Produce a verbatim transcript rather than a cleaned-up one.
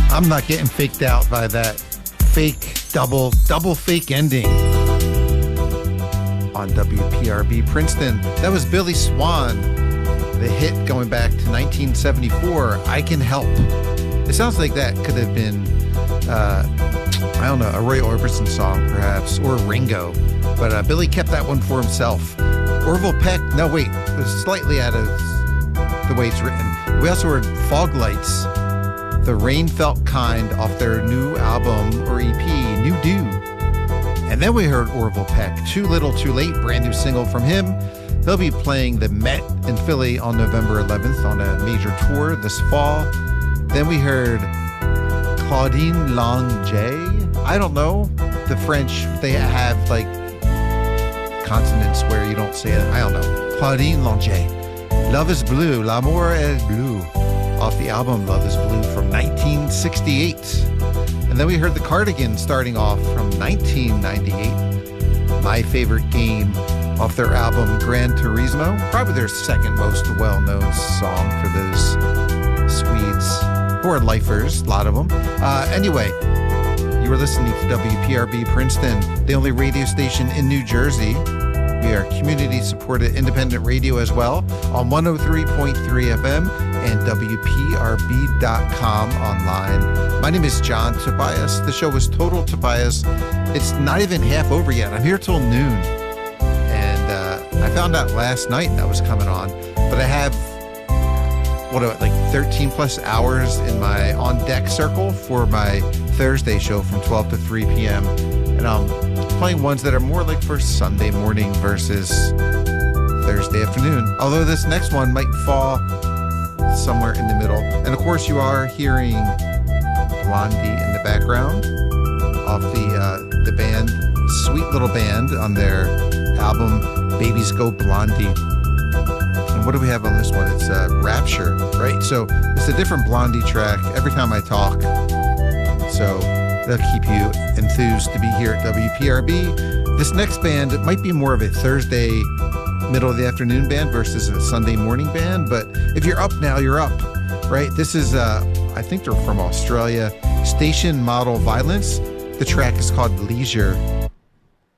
I'm not getting faked out by that fake double, double fake ending on W P R B Princeton. That was Billy Swan, the hit going back to nineteen seventy-four, I Can Help. It sounds like that could have been, uh, I don't know, a Roy Orbison song perhaps, or Ringo. But uh, Billy kept that one for himself. Orville Peck, no wait, it was slightly out of the way it's written. We also heard Fog Lights, The Rain Felt Kind, off their new album or E P, New Dew. And then we heard Orville Peck, Too Little Too Late, brand new single from him. He'll be playing the Met in Philly on November eleventh on a major tour this fall. Then we heard Claudine Longet. I don't know. The French, they have like consonants where you don't say it. I don't know. Claudine Longet. Love is Blue, L'amour est bleu, off the album Love is Blue from nineteen sixty-eight. And then we heard the Cardigans starting off from nineteen ninety-eight. My Favorite Game, off their album Gran Turismo, probably their second most well-known song for those Swedes, who are lifers, a lot of them. Uh, anyway, you were listening to W P R B Princeton, the only radio station in New Jersey. We are community-supported independent radio as well on one oh three point three F M and W P R B dot com online. My name is John Tobias. The show is Total Tobias. It's not even half over yet. I'm here till noon. And uh, I found out last night that was coming on. But I have, what, like thirteen plus hours in my on-deck circle for my Thursday show from twelve to three p.m. And I'm playing ones that are more like for Sunday morning versus Thursday afternoon. Although this next one might fall somewhere in the middle. And of course you are hearing Blondie in the background off the uh, the band, Sweet Little Band, on their album Babies Go Blondie. And what do we have on this one? It's uh, Rapture, right? So it's a different Blondie track every time I talk. So that'll keep you enthused to be here at W P R B. This next band, it might be more of a Thursday middle of the afternoon band versus a Sunday morning band, but if you're up now, you're up, right? This is, uh, I think they're from Australia, Station Model Violence. The track is called Leisure.